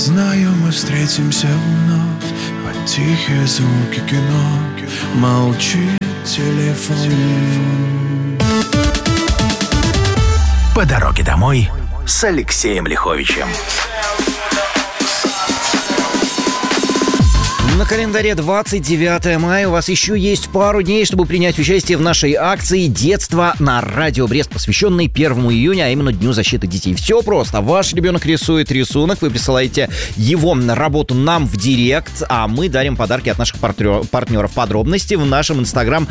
Знаю, мы встретимся вновь под тихие звуки кино. Молчит телефон. По дороге домой с Алексеем Лиховичем. На календаре 29 мая. У вас еще есть пару дней, чтобы принять участие в нашей акции «Детство на Радио Брест», посвященной 1 июня, а именно Дню защиты детей. Все просто. Ваш ребенок рисует рисунок, вы присылаете его работу нам в директ, а мы дарим подарки от наших партнеров. Подробности в нашем инстаграм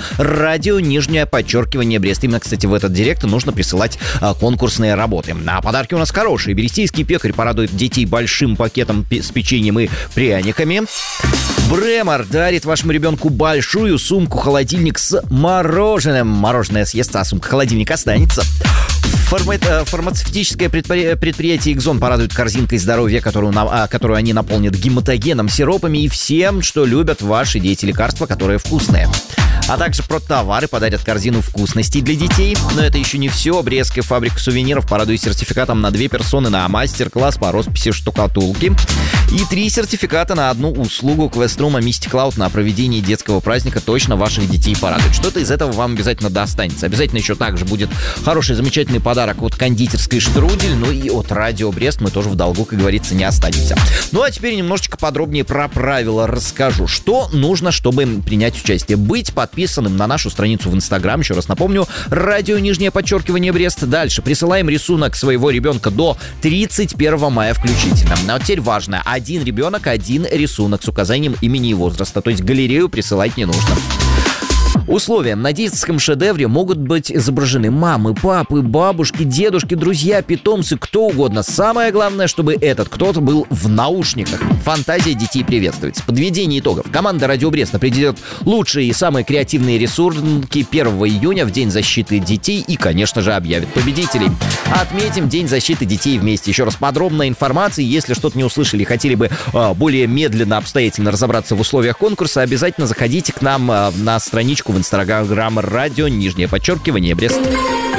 _Брест. Именно, кстати, в этот директ нужно присылать конкурсные работы. А подарки у нас хорошие. Берестейский пекарь порадует детей большим пакетом с печеньем и пряниками. Бремор дарит вашему ребенку большую сумку-холодильник с мороженым. Мороженое съестся, а сумка-холодильник останется. Фармацевтическое предприятие «Экзон» порадует корзинкой здоровья, которую они наполнят гематогеном, сиропами и всем, что любят ваши дети, лекарства, которые вкусные. А также продтовары подарят корзину вкусностей для детей. Но это еще не все. Брестская фабрика сувениров порадует сертификатом на 2 персоны на мастер-класс по росписи штукатулки. И 3 сертификата на одну услугу Квеструма Mystic Cloud на проведение детского праздника. Точно ваших детей порадует. Что-то из этого вам обязательно достанется. Обязательно еще также будет хороший, замечательный подарок от кондитерской «Штрудель». Ну и от Радио Брест мы тоже в долгу, как говорится, не останемся. Ну а теперь немножечко подробнее про правила расскажу. Что нужно, чтобы принять участие? Быть подписанным на нашу страницу в Инстаграм. Еще раз напомню, радио _Брест. Дальше присылаем рисунок своего ребенка до 31 мая включительно. А вот теперь важно. 1 ребенок, 1 рисунок с указанием имени и возраста. То есть галерею присылать не нужно. Условия. На детском шедевре могут быть изображены мамы, папы, бабушки, дедушки, друзья, питомцы, кто угодно. Самое главное, чтобы этот кто-то был в наушниках. Фантазия детей приветствуется. Подведение итогов. Команда Радио Брест определит лучшие и самые креативные рисунки 1 июня в День защиты детей и, конечно же, объявит победителей. Отметим День защиты детей вместе. Еще раз, подробная информация. Если что-то не услышали и хотели бы более медленно, обстоятельно разобраться в условиях конкурса, обязательно заходите к нам на страничку в Инстаграм радио _Брест.